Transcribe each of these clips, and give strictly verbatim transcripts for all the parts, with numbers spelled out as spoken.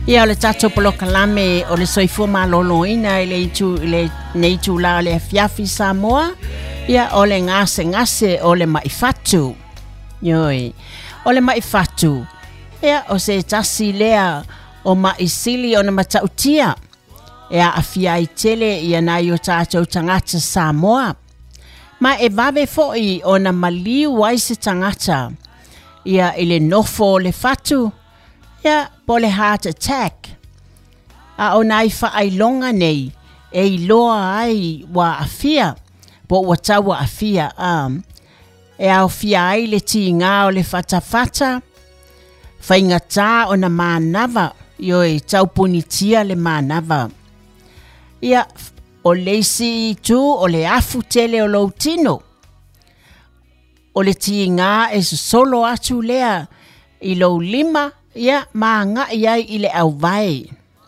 Ia o le tato poloka lame o le soifua malolo ina i le itu le neitu la le fiafi Samoa. Ia o le ngase ngase o le maifatu. Yoi. O le maifatu. Ia o se tasi lea o maisili o na matautia. Ia afia i tele ia na i o tato tangata Samoa. Ma e vave foi o na maliu wai se tangata. Ia i le nofo le fatu. Ia po le heart attack. A o nai whaailonga nei. E i loa ai wa afia. Po watawa afia. Um, e au fia ai le ti ngā o le fatafata. Whaingata o na mānava. Ioi taupunitia le mānava. Ia o leisi tu o le afu tele o loutino. O le ti ngā e solo atu lea i lo lima. Ia maanga ia i le au vai.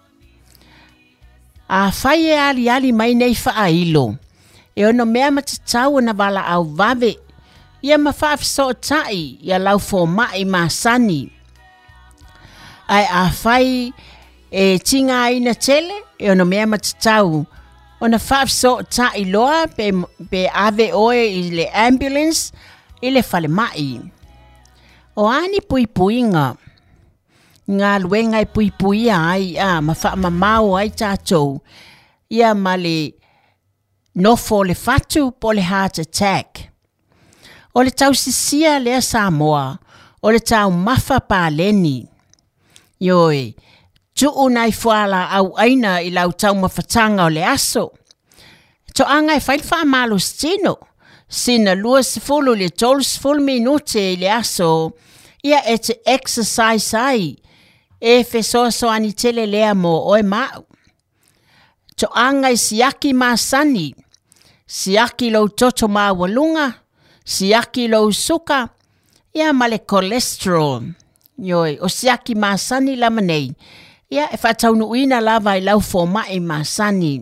A whai e ali ali mai nei whaailo. E ono mea matatau na wala au vave. Ia ma whaafiso tai ia lau fo mai ma sani. Ai a whai e tinga ina tele. E ono mea matatau. Ona whaafiso tai loa pe, pe ave oe i le ambulance i le whale mai. O ani pui puinga. Ngā luenga i pui pui ai, a, ma wha ma mau ai tātou. Ia ma le nofo le fatu po le heart attack. O le tau sisia lea Samoa, o le tau mafa pa leni. Ioi, tuu nai fuala au aina i lau tau mawhatanga o le aso. To anga e whailwha malo stino. Sina lua sifulu le tolu sifulu minute i le aso. Ia e te exercise ai. E fe so so ani tele lea mo oe mau. To anga i siaki masani. Siaki lo toto ma walunga. Siaki lo suka. Ia male cholesterol. Yoi, o siaki masani lamanei. Ia e whataunu ina lava i lau fo mai masani.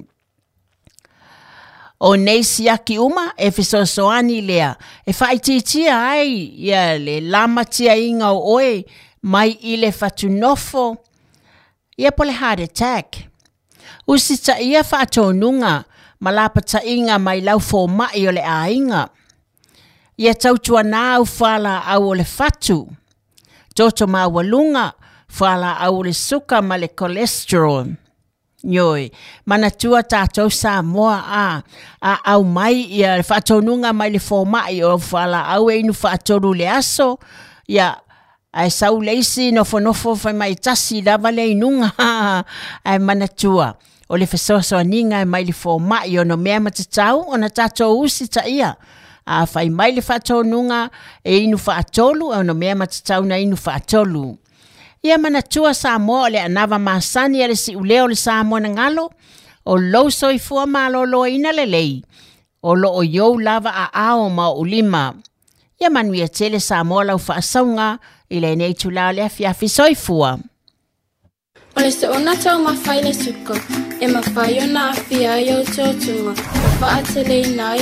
O nei siaki uma e fe so so ani lea. E whaititia ai. Ia le lama tia inga o oe. Mai ile fatu nofo. Ia po le heart attack. Usi ta ia whaatonunga. Malapa ta inga mai lau fo mai o le a inga. Ia tautua nāu whala au o le fatu. Toto ma walunga. Whala au le suka ma le cholesterol. Yoi. Mana tua tātou Samoa a. A au mai ia le whaatonunga mai le fo mai o whala au e inu whaatonu le aso. Ia ai sau leisi nofo nofo fai mai tasi lava le inunga. Ai manatua. O le fesoso aninga e mai le fo mai o no mea matatau o na tatou usi ta ia. A fai mai le fato nunga e inu faatolu o no mea matatau na inu faatolu. Ia manatua Samoa o le anava masani e le si uleo le Samoa na ngalo. O lo soifua malolo ina le lei. O lo o yo lava a ao ma ulima. Ia manuia tele Samoa lau faasaunga. Ile nei tula le fiafi soifua. O le se ona tau mawhai le suka, e mawhai ona a fia i o tōtunga, o whaatele i nai